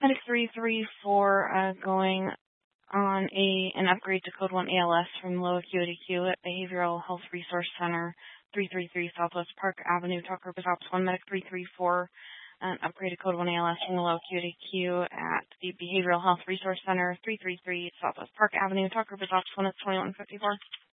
Medic 334 going on an upgrade to Code 1 ALS from low acuity Q at Behavioral Health Resource Center, 333 Southwest Park Avenue, Talk Group Ops 1, Medic 334, an upgrade to Code 1 ALS from the low acuity Q at the Behavioral Health Resource Center, 333 Southwest Park Avenue, Talk Group Ops 1 at 2154.